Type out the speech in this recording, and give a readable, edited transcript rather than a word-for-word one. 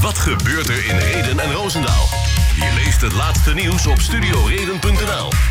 Wat gebeurt er in Rheden en Roosendaal? Je leest het laatste nieuws op studioreden.nl.